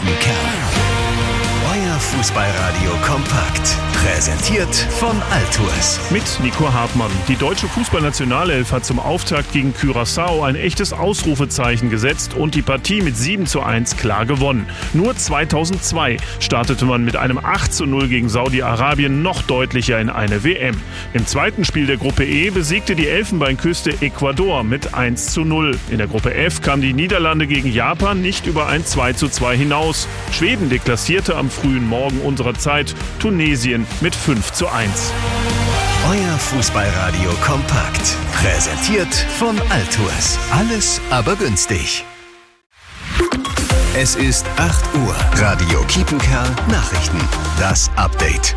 Kiepenkerl. Euer Fußballradio kompakt. Präsentiert von Altours. Mit Nico Hartmann. Die deutsche Fußballnationalelf hat zum Auftakt gegen Curaçao ein echtes Ausrufezeichen gesetzt und die Partie mit 7:1 klar gewonnen. Nur 2002 startete man mit einem 8:0 gegen Saudi-Arabien noch deutlicher in eine WM. Im zweiten Spiel der Gruppe E besiegte die Elfenbeinküste Ecuador mit 1:0. In der Gruppe F kamen die Niederlande gegen Japan nicht über ein 2:2 hinaus. Schweden deklassierte am frühen Morgen unserer Zeit Tunesien mit 5:1. Euer Fußballradio kompakt. Präsentiert von Altours. Alles aber günstig. Es ist 8 Uhr. Radio Kiepenkerl Nachrichten. Das Update.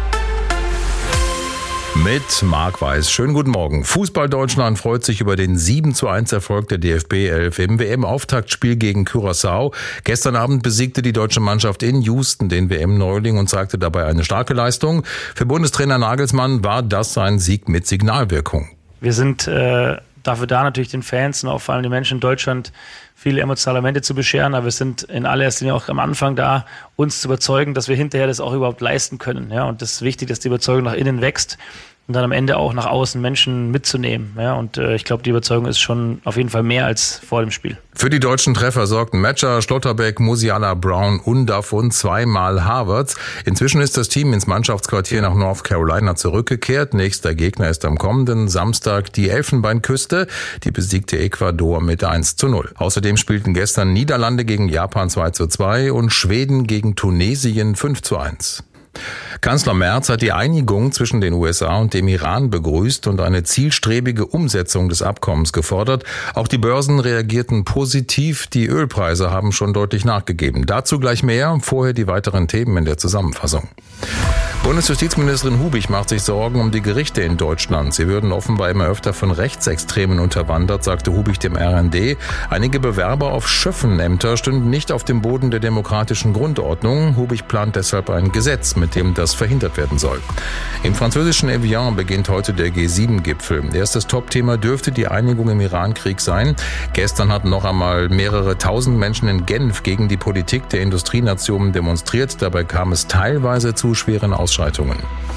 Mit Marc Weiß. Schönen guten Morgen. Fußball Deutschland freut sich über den 7:1 Erfolg der DFB 11 im WM-Auftaktspiel gegen Curaçao. Gestern Abend besiegte die deutsche Mannschaft in Houston den WM-Neuling und zeigte dabei eine starke Leistung. Für Bundestrainer Nagelsmann war das ein Sieg mit Signalwirkung. Wir sind dafür da, natürlich den Fans und auch vor allem den Menschen in Deutschland viele emotionale Momente zu bescheren, aber wir sind in allererster Linie auch am Anfang da, uns zu überzeugen, dass wir hinterher das auch überhaupt leisten können. Ja, und das ist wichtig, dass die Überzeugung nach innen wächst und dann am Ende auch nach außen Menschen mitzunehmen. Ja, und ich glaube, die Überzeugung ist schon auf jeden Fall mehr als vor dem Spiel. Für die deutschen Treffer sorgten Metscher, Schlotterbeck, Musiala, Brown und davon zweimal Havertz. Inzwischen ist das Team ins Mannschaftsquartier nach North Carolina zurückgekehrt. Nächster Gegner ist am kommenden Samstag die Elfenbeinküste. Die besiegte Ecuador mit 1:0. Außerdem spielten gestern Niederlande gegen Japan 2:2 und Schweden gegen Tunesien 5:1. Kanzler Merz hat die Einigung zwischen den USA und dem Iran begrüßt und eine zielstrebige Umsetzung des Abkommens gefordert. Auch die Börsen reagierten positiv. Die Ölpreise haben schon deutlich nachgegeben. Dazu gleich mehr. Vorher die weiteren Themen in der Zusammenfassung. Bundesjustizministerin Hubich macht sich Sorgen um die Gerichte in Deutschland. Sie würden offenbar immer öfter von Rechtsextremen unterwandert, sagte Hubich dem RND. Einige Bewerber auf Schöffenämter stünden nicht auf dem Boden der demokratischen Grundordnung. Hubich plant deshalb ein Gesetz, mit dem das verhindert werden soll. Im französischen Evian beginnt heute der G7-Gipfel. Erstes Topthema dürfte die Einigung im Iran-Krieg sein. Gestern hatten noch einmal mehrere tausend Menschen in Genf gegen die Politik der Industrienationen demonstriert. Dabei kam es teilweise zu schweren Ausschreitungen.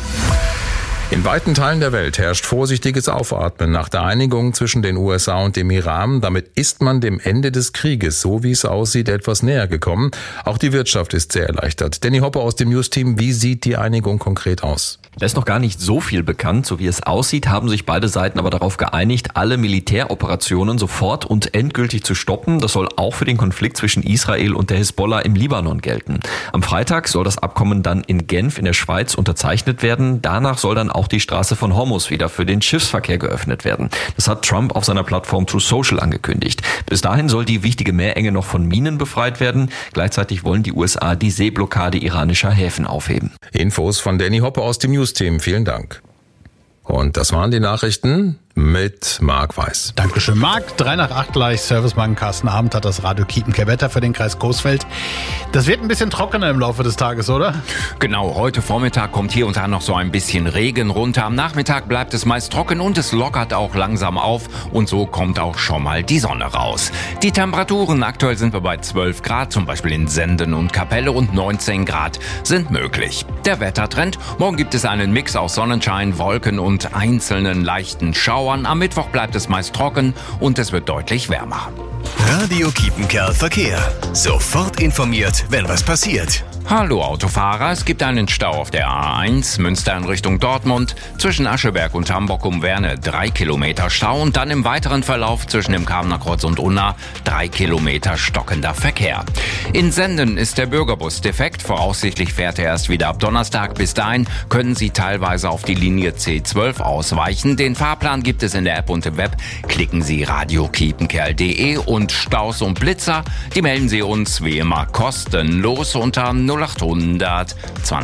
In weiten Teilen der Welt herrscht vorsichtiges Aufatmen nach der Einigung zwischen den USA und dem Iran. Damit ist man dem Ende des Krieges, so wie es aussieht, etwas näher gekommen. Auch die Wirtschaft ist sehr erleichtert. Danny Hoppe aus dem News-Team, wie sieht die Einigung konkret aus? Da ist noch gar nicht so viel bekannt. So wie es aussieht, haben sich beide Seiten aber darauf geeinigt, alle Militäroperationen sofort und endgültig zu stoppen. Das soll auch für den Konflikt zwischen Israel und der Hisbollah im Libanon gelten. Am Freitag soll das Abkommen dann in Genf in der Schweiz unterzeichnet werden. Danach soll dann auch die Straße von Hormuz wieder für den Schiffsverkehr geöffnet werden. Das hat Trump auf seiner Plattform Truth Social angekündigt. Bis dahin soll die wichtige Meerenge noch von Minen befreit werden. Gleichzeitig wollen die USA die Seeblockade iranischer Häfen aufheben. Infos von Danny Hoppe aus dem News-Team. Vielen Dank. Und das waren die Nachrichten mit Marc Weiß. Dankeschön, Marc. 7:55 gleich. Servicemann Carsten Abend hat das Radio Kiepenkerl-Wetter für den Kreis Coesfeld. Das wird ein bisschen trockener im Laufe des Tages, oder? Genau, heute Vormittag kommt hier und da noch so ein bisschen Regen runter. Am Nachmittag bleibt es meist trocken und es lockert auch langsam auf. Und so kommt auch schon mal die Sonne raus. Die Temperaturen, aktuell sind wir bei 12 Grad, zum Beispiel in Senden und Kapelle, und 19 Grad sind möglich. Der Wettertrend: Morgen gibt es einen Mix aus Sonnenschein, Wolken und einzelnen leichten Schauern. Am Mittwoch bleibt es meist trocken und es wird deutlich wärmer. Radio Kiepenkerl Verkehr. Sofort informiert, wenn was passiert. Hallo Autofahrer, es gibt einen Stau auf der A1 Münster in Richtung Dortmund. Zwischen Ascheberg und Hamburg um Werne 3 Kilometer Stau und dann im weiteren Verlauf zwischen dem Kamener Kreuz und Unna 3 Kilometer stockender Verkehr. In Senden ist der Bürgerbus defekt. Voraussichtlich fährt er erst wieder ab Donnerstag. Bis dahin können Sie teilweise auf die Linie C12 ausweichen. Den Fahrplan gibt es in der App und im Web. Klicken Sie radiokiepenkerl.de und Staus und Blitzer, die melden Sie uns wie immer kostenlos unter 0800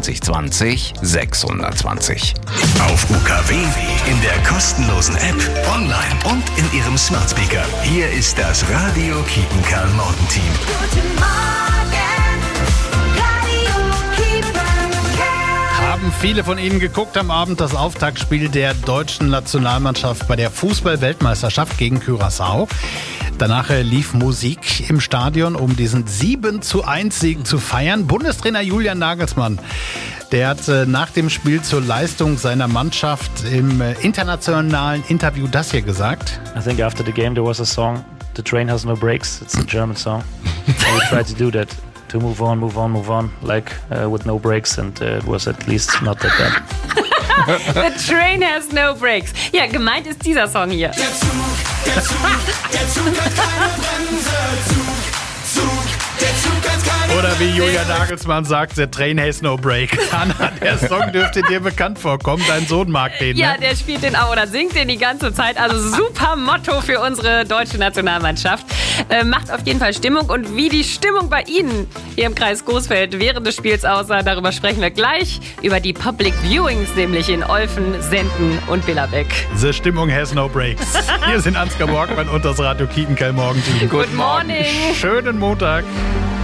2020 620. Auf UKW, in der kostenlosen App, online und in Ihrem Smart Speaker. Hier ist das Radio Kiepenkerl Morgenteam. Guten Morgen, Radio Kiepenkerl. Haben viele von Ihnen geguckt am Abend das Auftaktspiel der deutschen Nationalmannschaft bei der Fußball-Weltmeisterschaft gegen Curaçao? Danach lief Musik im Stadion, um diesen 7:1-Sieg zu feiern. Bundestrainer Julian Nagelsmann, der hat nach dem Spiel zur Leistung seiner Mannschaft im internationalen Interview das hier gesagt. I think after the game there was a song, "The Train Has No Brakes." It's a German song. And we tried to do that, to move on, like with no brakes, and it was at least not that bad. The Train Has No Brakes. Ja, gemeint ist dieser Song hier. Der Zug hat keine Bremse. Der Zug hat keine Oder wie Julian Nagelsmann sagt, the train has no break. Anna, der Song dürfte dir bekannt vorkommen. Dein Sohn mag den, Ja, ne? der spielt den auch oder singt den die ganze Zeit. Also super Motto für unsere deutsche Nationalmannschaft. Macht auf jeden Fall Stimmung. Und wie die Stimmung bei Ihnen hier im Kreis Coesfeld während des Spiels aussah, darüber sprechen wir gleich. Über die Public Viewings, nämlich in Olfen, Senden und Billerbeck. The Stimmung has no breaks. Hier sind Ansgar Borgmann und das Radio Kietenkerl Morgenteam. Good morning. Schönen Montag.